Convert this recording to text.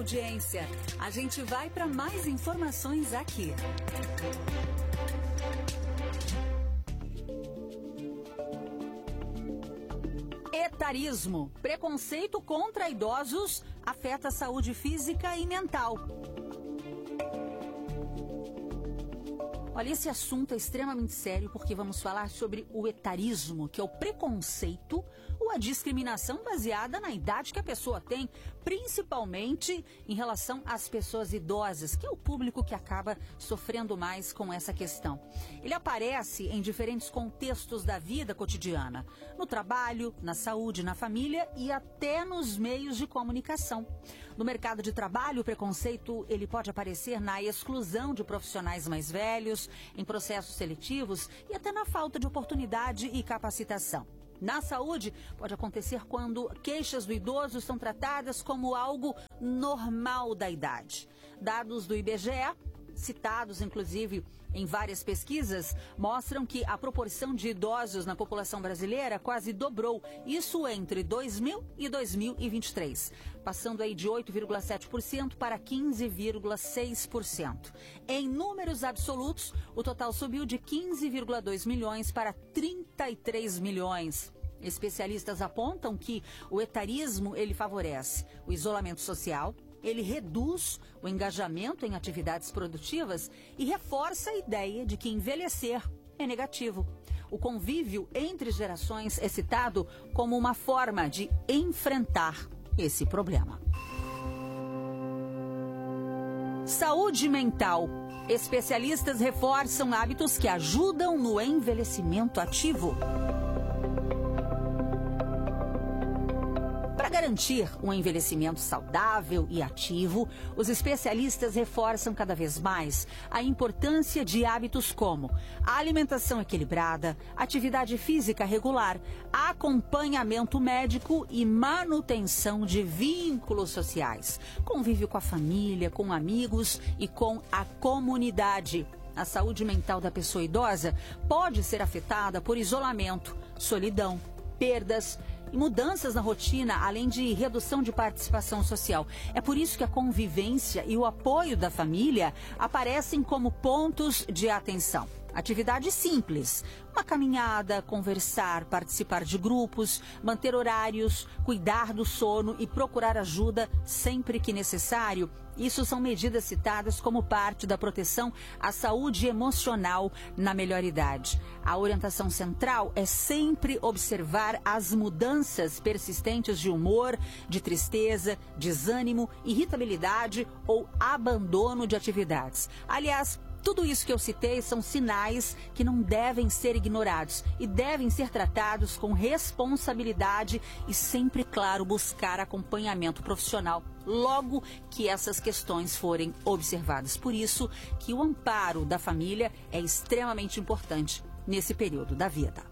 Audiência, a gente vai para mais informações aqui. Etarismo, preconceito contra idosos afeta a saúde física e mental. Olha, esse assunto é extremamente sério porque vamos falar sobre o etarismo, que é o preconceito ou a discriminação baseada na idade que a pessoa tem, principalmente em relação às pessoas idosas, que é o público que acaba sofrendo mais com essa questão. Ele aparece em diferentes contextos da vida cotidiana, no trabalho, na saúde, na família e até nos meios de comunicação. No mercado de trabalho, o preconceito ele pode aparecer na exclusão de profissionais mais velhos, em processos seletivos e até na falta de oportunidade e capacitação. Na saúde, pode acontecer quando queixas do idoso são tratadas como algo normal da idade. Dados do IBGE, citados inclusive em várias pesquisas, mostram que a proporção de idosos na população brasileira quase dobrou, isso entre 2000 e 2023, passando aí de 8,7% para 15,6%. Em números absolutos, o total subiu de 15,2 milhões para 33 milhões. Especialistas apontam que o etarismo ele favorece o isolamento social, ele reduz o engajamento em atividades produtivas e reforça a ideia de que envelhecer é negativo. O convívio entre gerações é citado como uma forma de enfrentar esse problema. Saúde mental. Especialistas reforçam hábitos que ajudam no envelhecimento ativo. Para garantir um envelhecimento saudável e ativo, os especialistas reforçam cada vez mais a importância de hábitos como a alimentação equilibrada, atividade física regular, acompanhamento médico e manutenção de vínculos sociais, convívio com a família, com amigos e com a comunidade. A saúde mental da pessoa idosa pode ser afetada por isolamento, solidão, perdas e mudanças na rotina, além de redução de participação social. É por isso que a convivência e o apoio da família aparecem como pontos de atenção. Atividades simples, uma caminhada, conversar, participar de grupos, manter horários, cuidar do sono e procurar ajuda sempre que necessário. Isso são medidas citadas como parte da proteção à saúde emocional na melhor idade. A orientação central é sempre observar as mudanças persistentes de humor, de tristeza, desânimo, irritabilidade ou abandono de atividades. Aliás, tudo isso que eu citei são sinais que não devem ser ignorados e devem ser tratados com responsabilidade e sempre, claro, buscar acompanhamento profissional logo que essas questões forem observadas. Por isso que o amparo da família é extremamente importante nesse período da vida.